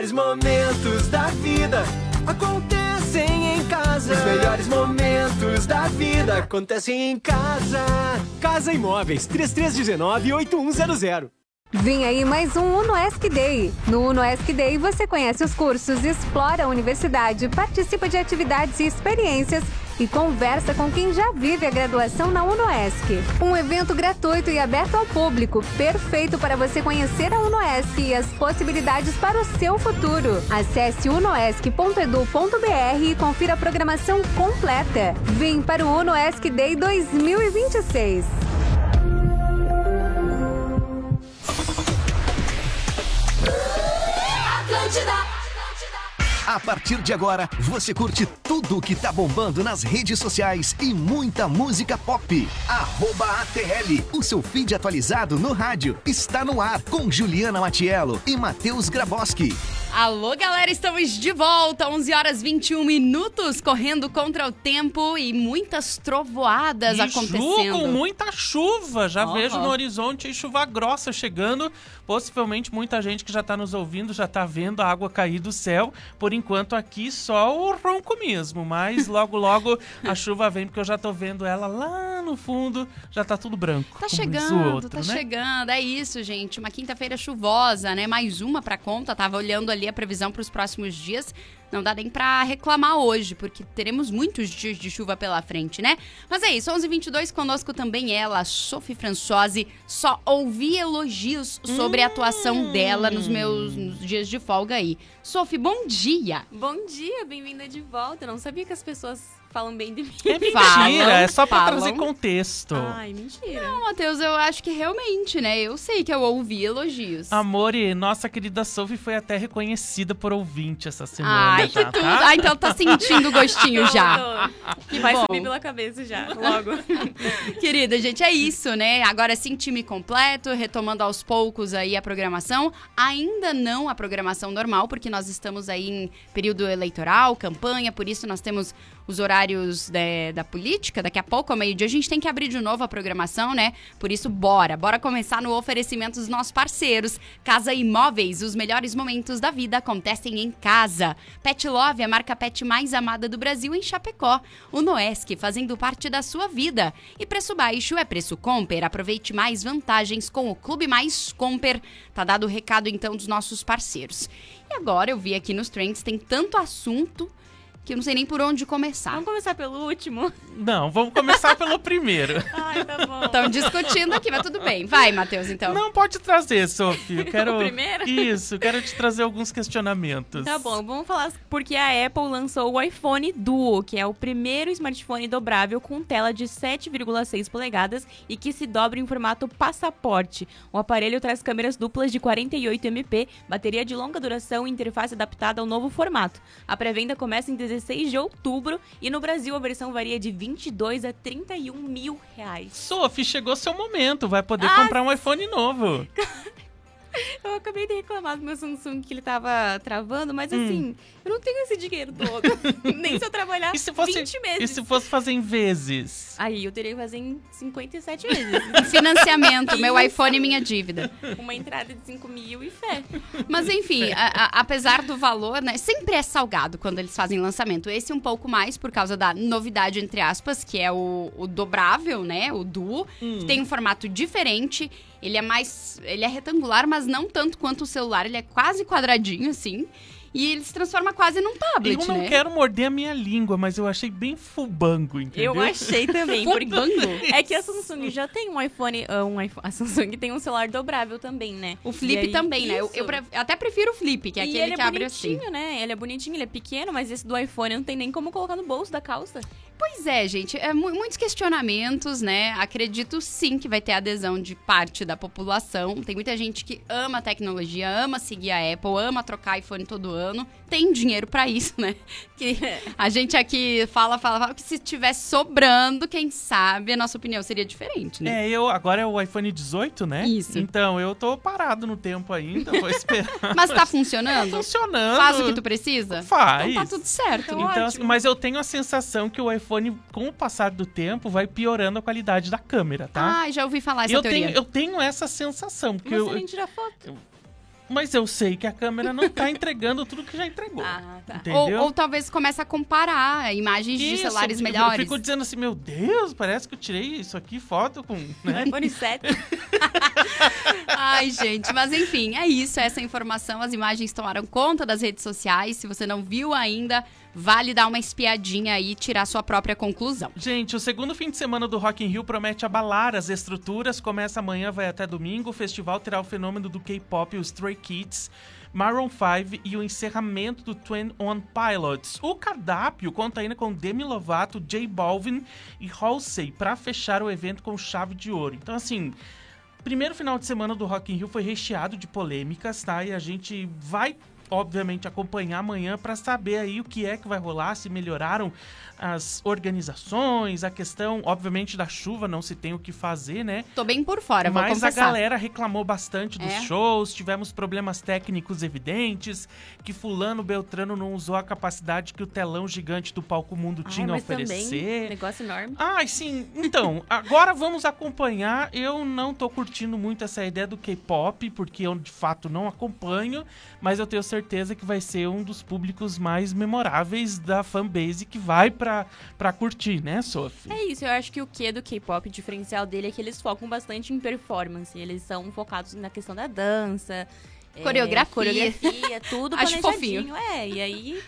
Os momentos da vida acontecem em casa. Os melhores momentos da vida acontecem em casa. Casa Imóveis, 3319-8100. Vem aí mais um UnoESC Day. No UnoESC Day você conhece os cursos, explora a universidade, participa de atividades e experiências e conversa com quem já vive a graduação na UnoESC. Um evento gratuito e aberto ao público, perfeito para você conhecer a UnoESC e as possibilidades para o seu futuro. Acesse unoesc.edu.br e confira a programação completa. Vem para o UnoESC Day 2026. A partir de agora, você curte tudo o que tá bombando nas redes sociais e muita música pop. @ATL, o seu feed atualizado no rádio, está no ar com Juliana Matiello e Matheus Graboski. Alô, galera, estamos de volta, 11 horas 21 minutos, correndo contra o tempo e muitas trovoadas acontecendo. Com muita chuva, já vejo no horizonte aí chuva grossa chegando, possivelmente muita gente que já tá nos ouvindo, já tá vendo a água cair do céu, por enquanto aqui só o ronco mesmo, mas logo logo a chuva vem, porque eu já tô vendo ela lá no fundo, já tá tudo branco. Tá chegando, chegando, é isso, gente, uma quinta-feira chuvosa, né, mais uma pra conta, tava olhando ali a previsão para os próximos dias, não dá nem pra reclamar hoje, porque teremos muitos dias de chuva pela frente, né? Mas é isso, 11h22, conosco também ela, Sophie Françoise. Só ouvi elogios sobre a atuação dela nos dias de folga aí. Sophie, bom dia! Bom dia, bem-vinda de volta. Eu não sabia que as pessoas falam bem de mim. É mentira, é só pra trazer contexto. Ai, mentira. Não, Matheus, eu acho que realmente, né? Eu sei que eu ouvi elogios. Amore, nossa querida Sophie foi até reconhecida por ouvinte essa semana. Ai, que tudo. Tá? Ah, então tá sentindo o gostinho já. Que vai subir pela cabeça já, logo. Querida, gente, é isso, né? Agora sim, time completo, retomando aos poucos aí a programação. Ainda não a programação normal, porque nós estamos aí em período eleitoral, campanha, por isso nós temos os horários da política. Daqui a pouco, ao meio-dia, a gente tem que abrir de novo a programação, né? Por isso, bora começar no oferecimento dos nossos parceiros. Casa Imóveis, os melhores momentos da vida acontecem em casa. Pet Love, a marca pet mais amada do Brasil em Chapecó. UnoESC, fazendo parte da sua vida. E preço baixo é preço Comper. Aproveite mais vantagens com o Clube Mais Comper. Tá dado o recado, então, dos nossos parceiros. E agora, eu vi aqui nos Trends, tem tanto assunto que eu não sei nem por onde começar. Vamos começar pelo último? Não, vamos começar pelo primeiro. Ai, tá bom. Estão discutindo aqui, mas tudo bem. Vai, Matheus, então. Não, pode trazer, Sophie. Eu quero... O primeiro? Isso, quero te trazer alguns questionamentos. Tá bom, vamos falar porque a Apple lançou o iPhone Duo, que é o primeiro smartphone dobrável com tela de 7,6 polegadas e que se dobra em formato passaporte. O aparelho traz câmeras duplas de 48 MP, bateria de longa duração e interface adaptada ao novo formato. A pré-venda começa em 16 de outubro e no Brasil a versão varia de 22 a 31 mil reais. Sophie, chegou seu momento, vai poder comprar um iPhone novo. Eu acabei de reclamar do meu Samsung que ele tava travando, mas assim, eu não tenho esse dinheiro todo. Nem se eu trabalhar 20 meses. E se fosse fazer em vezes? Aí eu teria que fazer em 57 vezes. Financiamento, meu iPhone e minha dívida. Uma entrada de 5 mil e fé. Mas enfim, apesar do valor, né, sempre é salgado quando eles fazem lançamento. Esse um pouco mais por causa da novidade, entre aspas, que é o dobrável, né, o Duo. Que tem um formato diferente. Ele é retangular, mas não tanto quanto o celular. Ele é quase quadradinho, assim. E ele se transforma quase num tablet, né? Eu não quero morder a minha língua, mas eu achei bem fubango, entendeu? Eu achei também. É que a Samsung já tem um iPhone... a Samsung tem um celular dobrável também, né? O Flip também, né? Eu até prefiro o Flip, que é aquele que abre assim. Né? Ele é bonitinho, ele é pequeno, mas esse do iPhone não tem nem como colocar no bolso da calça. Pois é, gente. Muitos questionamentos, né? Acredito sim que vai ter adesão de parte da população. Tem muita gente que ama a tecnologia, ama seguir a Apple, ama trocar iPhone todo ano. Tem dinheiro pra isso, né? Que a gente aqui fala que se tivesse sobrando, quem sabe a nossa opinião seria diferente, né? Agora é o iPhone 18, né? Isso. Então, eu tô parado no tempo ainda, vou esperar. Mas tá funcionando? Tá funcionando. Faz o que tu precisa? Faz. Então tá tudo certo. Então, assim, mas eu tenho a sensação que o iPhone, com o passar do tempo, vai piorando a qualidade da câmera, tá? Ah, já ouvi falar essa teoria. Eu tenho essa sensação. Mas você nem tira foto. Mas eu sei que a câmera não tá entregando tudo que já entregou. Ah, tá. Entendeu? Ou talvez comece a comparar imagens de celulares eu melhores. fico dizendo assim, meu Deus, parece que eu tirei isso aqui, foto com... Né? iPhone 7. Ai, gente, mas enfim, é isso, essa informação. As imagens tomaram conta das redes sociais. Se você não viu ainda, vale dar uma espiadinha aí e tirar sua própria conclusão. Gente, o segundo fim de semana do Rock in Rio promete abalar as estruturas. Começa amanhã, vai até domingo. O festival terá o fenômeno do K-pop, os Stray Kids, Maroon 5 e o encerramento do 21 Pilots. O cardápio conta ainda com Demi Lovato, J Balvin e Halsey para fechar o evento com chave de ouro. Então, assim, primeiro final de semana do Rock in Rio foi recheado de polêmicas, tá? E a gente vai, obviamente, acompanhar amanhã para saber aí o que é que vai rolar, se melhoraram as organizações, a questão, obviamente, da chuva, não se tem o que fazer, né? Tô bem por fora, vou Mas confessar. a galera reclamou bastante dos É? shows, tivemos problemas técnicos evidentes, que fulano Beltrano não usou a capacidade que o telão gigante do Palco Mundo tinha a mas oferecer. também, negócio enorme. Ai, sim. Então, agora vamos acompanhar. Eu não tô curtindo muito essa ideia do K-pop, porque eu, de fato, não acompanho, mas eu tenho certeza que vai ser um dos públicos mais memoráveis da fanbase que vai pra curtir, né, Sophie? É isso, eu acho que o que do K-pop, o diferencial dele é que eles focam bastante em performance. Eles são focados na questão da dança, coreografia, tudo Acho planejadinho. fofinho. E aí...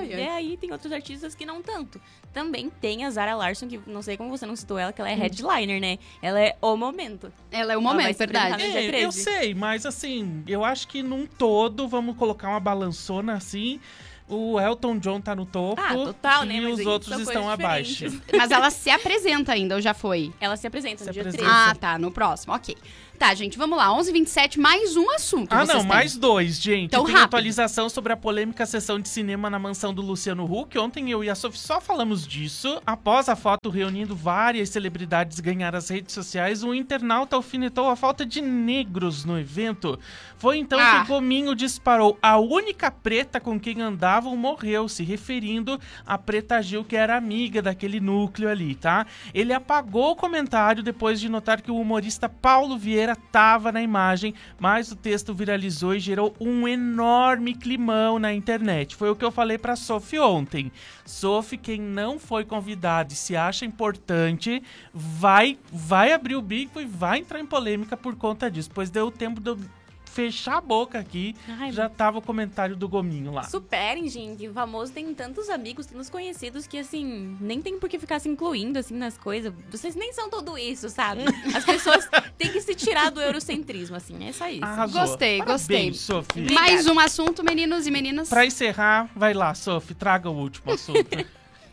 aí tem outros artistas que não tanto. Também tem a Zara Larsson, que não sei como você não citou ela, que ela é headliner, né? Ela é o momento. Ela é o Ela vai momento, se apresentar verdade. no dia 13. Eu sei, mas assim, eu acho que num todo, vamos colocar uma balançona assim, o Elton John tá no topo total, né? e Mas os aí outros são estão coisas abaixo. diferentes. Mas ela se apresenta ainda, ou já foi? Ela se apresenta no dia 13. Ah, tá, no próximo, ok. Tá, gente, vamos lá, 11h27, mais um assunto. Ah, vocês não, têm. mais dois, gente. Então, Tem rápido. atualização sobre a polêmica sessão de cinema na mansão do Luciano Huck. Ontem eu e a Sophie só falamos disso. Após a foto reunindo várias celebridades ganhar as redes sociais, um internauta alfinetou a falta de negros no evento. Foi então que Gominho disparou. A única preta com quem andavam morreu, se referindo a Preta Gil, que era amiga daquele núcleo ali, tá? Ele apagou o comentário depois de notar que o humorista Paulo Vieira tava na imagem, mas o texto viralizou e gerou um enorme climão na internet. Foi o que eu falei pra Sophie ontem. Sophie, quem não foi convidado e se acha importante, vai abrir o bico e vai entrar em polêmica por conta disso, pois deu tempo de eu fechar a boca aqui, já tava o comentário do Gominho lá. Superem, gente. O famoso tem tantos amigos, tantos conhecidos que, assim, nem tem por que ficar se incluindo, assim, nas coisas. Vocês nem são tudo isso, sabe? As pessoas têm que se tirar do eurocentrismo, assim. É só isso. Arrasou. Gostei, gostei. Parabéns, Sophie. Mais um assunto, meninos e meninas. Pra encerrar, vai lá, Sophie, traga o último assunto.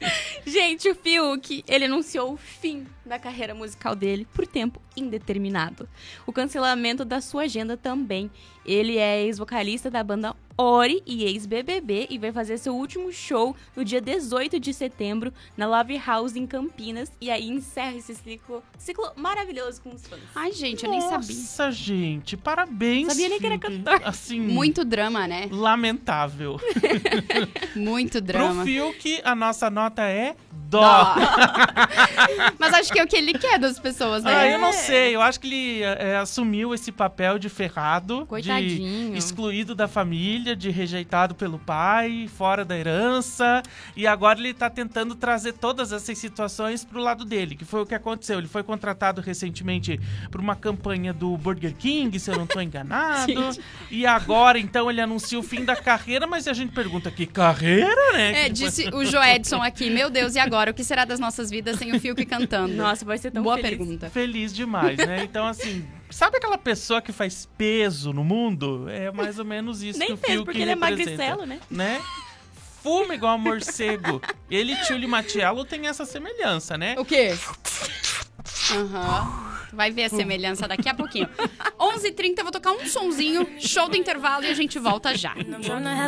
Gente, o Fiuk, ele anunciou o fim da carreira musical dele por tempo indeterminado. O cancelamento da sua agenda também. Ele é ex-vocalista da banda Ori e ex-BBB e vai fazer seu último show no dia 18 de setembro na Love House em Campinas. E aí encerra esse ciclo maravilhoso com os fãs. Ai, gente, eu nem sabia. Nossa, gente, parabéns. Sabia nem que era Fiuk. cantor. Assim, Muito drama, né? lamentável. Muito drama. Pro Fiuk, a nossa nota é dó. Mas acho que é o que ele quer das pessoas, né? Ah, eu não sei. Eu acho que ele assumiu esse papel de ferrado, Coitadinho. de excluído da família, de rejeitado pelo pai, fora da herança. E agora ele tá tentando trazer todas essas situações pro lado dele, que foi o que aconteceu. Ele foi contratado recentemente por uma campanha do Burger King, se eu não tô enganado. E agora, então, ele anuncia o fim da carreira, mas a gente pergunta, que carreira, né? É, disse o Joedson aqui, meu Deus, e agora? O que será das nossas vidas sem o Fiuk cantando? Nossa, vai ser tão Boa feliz. pergunta. Feliz demais, né? Então, assim, sabe aquela pessoa que faz peso no mundo? É mais ou menos isso que Nem o fez, Fiuk porque ele é representa, magricelo, né? Fuma igual morcego. Ele e Tchuli Matiello tem essa semelhança, né? O quê? Aham. Vai ver a semelhança daqui a pouquinho. 11h30, eu vou tocar um sonzinho, show do intervalo e a gente volta já. I'm tryna have